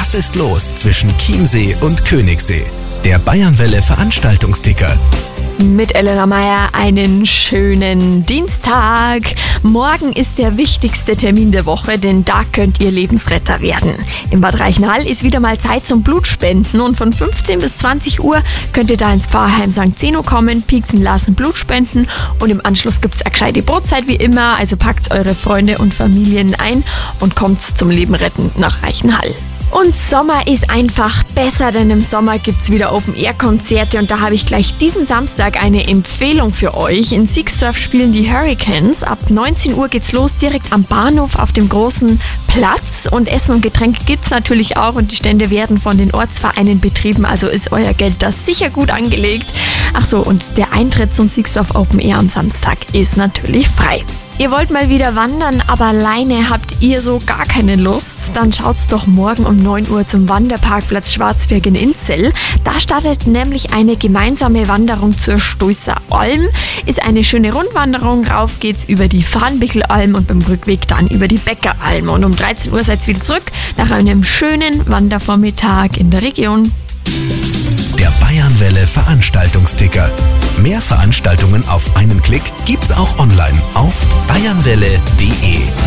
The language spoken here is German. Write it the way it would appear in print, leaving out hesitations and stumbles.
Was ist los zwischen Chiemsee und Königssee? Der Bayernwelle Veranstaltungsticker. Mit Elena Meyer einen schönen Dienstag. Morgen ist der wichtigste Termin der Woche, denn da könnt ihr Lebensretter werden. In Bad Reichenhall ist wieder mal Zeit zum Blutspenden und von 15 bis 20 Uhr könnt ihr da ins Pfarrheim St. Zeno kommen, pieksen lassen, Blut spenden und im Anschluss gibt's eine gescheite Brotzeit wie immer, also packt eure Freunde und Familien ein und kommt zum Leben retten nach Reichenhall. Und Sommer ist einfach besser, denn im Sommer gibt's wieder Open-Air-Konzerte und da habe ich gleich diesen Samstag eine Empfehlung für euch. In Sixdorf spielen die Hurricanes. Ab 19 Uhr geht's los, direkt am Bahnhof auf dem großen Platz. Und Essen und Getränke gibt's natürlich auch und die Stände werden von den Ortsvereinen betrieben, also ist euer Geld da sicher gut angelegt. Ach so, und der Eintritt zum Sixdorf Open Air am Samstag ist natürlich frei. Ihr wollt mal wieder wandern, aber alleine habt ihr so gar keine Lust? Dann schaut's doch morgen um 9 Uhr zum Wanderparkplatz Schwarzberg in Inzell. Da startet nämlich eine gemeinsame Wanderung zur Stoisser Alm. Ist eine schöne Rundwanderung, rauf geht's über die Farnbichelalm und beim Rückweg dann über die Bäckeralm. Und um 13 Uhr seid's wieder zurück nach einem schönen Wandervormittag in der Region. Der Bayernwelle Veranstaltungsticker. Mehr Veranstaltungen auf einen Klick gibt's auch online auf bayernwelle.de.